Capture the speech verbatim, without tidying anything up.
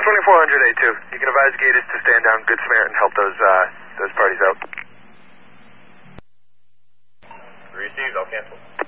twenty-four hundred A two. You can advise Gators to stand down Good Samaritan and help those, uh, those parties out. Received, I'll cancel.